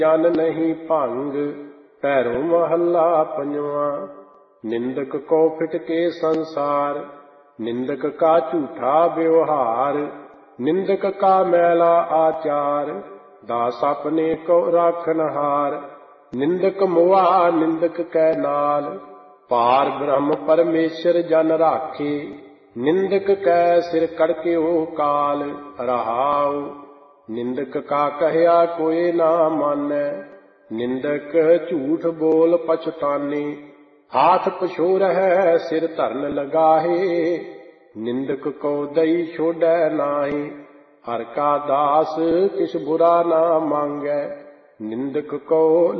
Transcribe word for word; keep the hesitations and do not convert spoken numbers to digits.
ਜਨ ਨਹੀਂ ਭੰਗ। ਭੈਰੋ ਮਹੱਲਾ ਪੰਜਵਾਂ। ਨਿੰਦਕ ਕੋ ਫਿਟਕੇ ਸੰਸਾਰ, ਨਿੰਦਕ ਕਾ ਝੂਠਾ ਵਿਵਹਾਰ। ਨਿੰਦਕ ਕਾ ਮੈਲਾ ਆਚਾਰ, ਦਾਸ ਆਪਣੇ ਕੋ ਰਾਖਨਹਾਰ। ਨਿੰਦਕ ਮੁਆ ਨਿੰਦਕ ਕੈ ਨਾਲ, ਪਾਰ ਬ੍ਰਹਮ ਪਰਮੇਸ਼ਰ ਜਨ ਰਾਖੇ। ਨਿੰਦਕ ਕੈ ਸਿਰ ਕੜਕਿਓ ਕਾਲ, ਰਹਾਉ। ਨਿੰਦਕ ਕਾ ਕਹਿਆ ਕੋਇ ਨਾ ਮਾਨੈ, ਨਿੰਦਕ ਝੂਠ ਬੋਲ ਪਛਤਾਨੇ। ਹਾਥ ਪਛੋਰਹਿ ਸਿਰ ਧਰਨ ਲਗਾਹੇ, ਨਿੰਦਕ ਕੋ ਦਈ ਛੋੜੈ ਨਾਹੀ। ਹਰਿ ਕਾ ਦਾਸ ਕਿਛ ਬੁਰਾ ਨਾ ਮੰਗੈ, ਨਿੰਦਕ ਕੋ